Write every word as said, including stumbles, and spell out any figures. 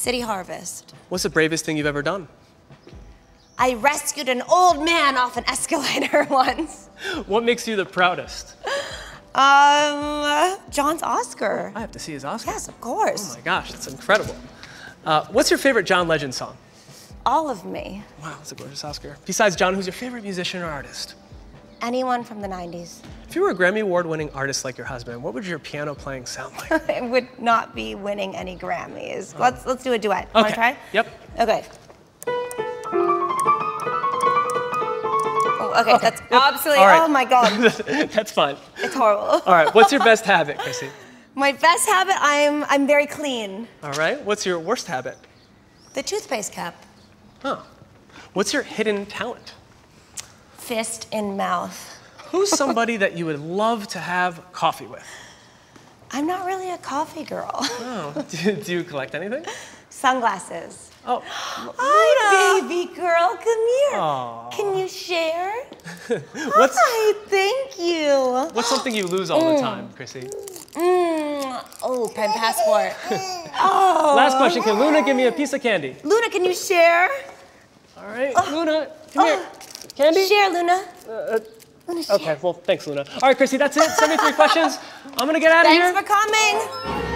City Harvest. What's the bravest thing you've ever done? I rescued an old man off an escalator once. What makes you the proudest? Um, John's Oscar. I have to see his Oscar. Yes, of course. Oh my gosh, that's incredible. Uh, what's your favorite John Legend song? All of Me. Wow, that's a gorgeous Oscar. Besides John, who's your favorite musician or artist? Anyone from the nineties. If you were a Grammy Award-winning artist like your husband, what would your piano playing sound like? I would not be winning any Grammys. Oh. Let's let's do a duet. Okay. Wanna try? Yep. Okay. Oh, okay, okay. That's yep. absolutely, right. Oh my God. That's fine. It's horrible. All right, what's your best habit, Chrissy? My best habit, I'm, I'm very clean. All right, what's your worst habit? The toothpaste cap. Huh. What's your hidden talent? Fist in mouth. Who's somebody that you would love to have coffee with? I'm not really a coffee girl. Oh, do, do you collect anything? Sunglasses. Oh. Hi, baby girl, come here. Aww. Can you share? What's, Hi, thank you. What's something you lose all mm. the time, Chrissy? Mm. Oh, pen passport. Oh. Last question, can Luna give me a piece of candy? Luna, can you share? All right, oh. Luna, come oh. here. Candy? Share, Luna. Uh, Luna, share. Okay, well, thanks, Luna. All right, Chrissy, that's it. seventy-three questions. I'm gonna get out of Thanks here. Thanks for coming.